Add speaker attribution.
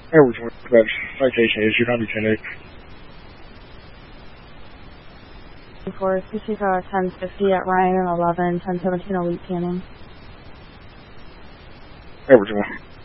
Speaker 1: Average that citation is you're going to be 10-8.
Speaker 2: For Pacifica 1050 at Ryan and 11, 1017 Elite Canning.
Speaker 1: Average 1.